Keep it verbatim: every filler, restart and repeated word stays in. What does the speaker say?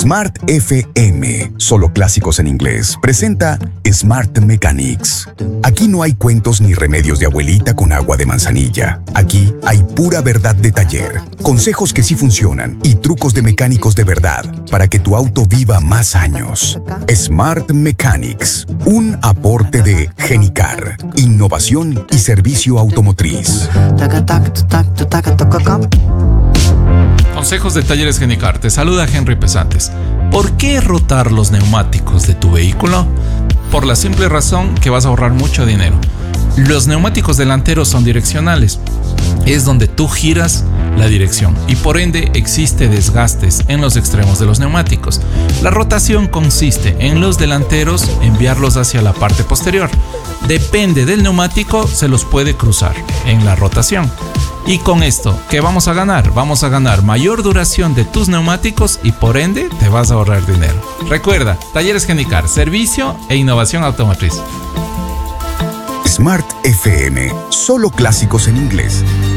Smart F M, solo clásicos en inglés, presenta Smart Mechanics. Aquí no hay cuentos ni remedios de abuelita con agua de manzanilla. Aquí hay pura verdad de taller, consejos que sí funcionan y trucos de mecánicos de verdad para que tu auto viva más años. Smart Mechanics, un aporte de Genicar, innovación y servicio automotriz. Consejos de Talleres Genicar. Te saluda Henry Pesantes. ¿Por qué rotar los neumáticos de tu vehículo? Por la simple razón que vas a ahorrar mucho dinero. Los neumáticos delanteros son direccionales. Es donde tú giras la dirección y por ende existe desgastes en los extremos de los neumáticos. La rotación consiste en los delanteros enviarlos hacia la parte posterior. Depende del neumático, se los puede cruzar en la rotación. Y con esto, ¿qué vamos a ganar? Vamos a ganar mayor duración de tus neumáticos y por ende te vas a ahorrar dinero. Recuerda, Talleres Genicar, servicio e innovación automotriz. Smart F M, solo clásicos en inglés.